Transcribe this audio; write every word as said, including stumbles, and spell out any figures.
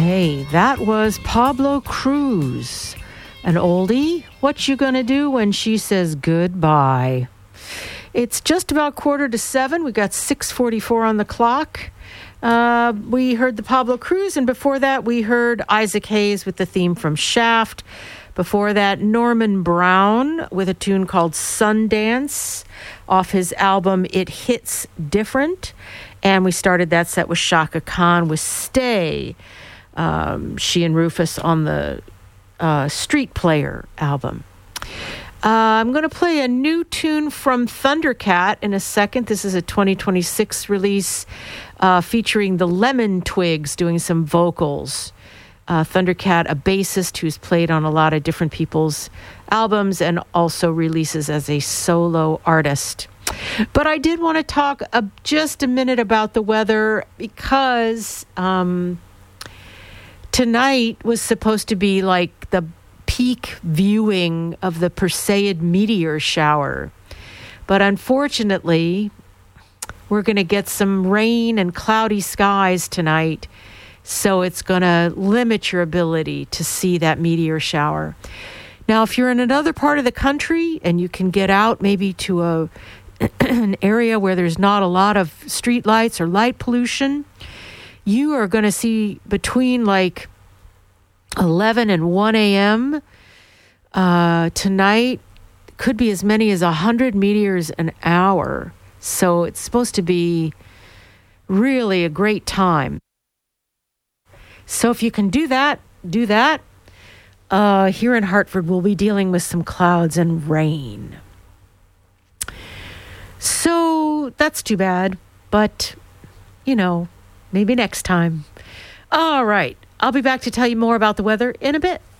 Hey, that was Pablo Cruz. An oldie, what you gonna do when she says goodbye? It's just about quarter to seven. We got six forty-four on the clock. Uh, we heard the Pablo Cruz, and before that we heard Isaac Hayes with the theme from Shaft. Before that, Norman Brown with a tune called Sundance off his album It Hits Different. And we started that set with Chaka Khan with Stay. Um, she and Rufus on the uh, Street Player album. Uh, I'm going to play a new tune from Thundercat in a second. This is a twenty twenty-six release uh, featuring the Lemon Twigs doing some vocals. Uh, Thundercat, a bassist who's played on a lot of different people's albums and also releases as a solo artist. But I did want to talk uh, just a minute about the weather because um, tonight was supposed to be like the peak viewing of the Perseid meteor shower. But unfortunately, we're going to get some rain and cloudy skies tonight. So it's going to limit your ability to see that meteor shower. Now, if you're in another part of the country and you can get out maybe to a an area where there's not a lot of street lights or light pollution, you are going to see between like eleven and one a.m. Uh, tonight, could be as many as one hundred meteors an hour. So it's supposed to be really a great time. So if you can do that, do that. Uh, here in Hartford, we'll be dealing with some clouds and rain. So that's too bad, but, you know, maybe next time. All right, I'll be back to tell you more about the weather in a bit.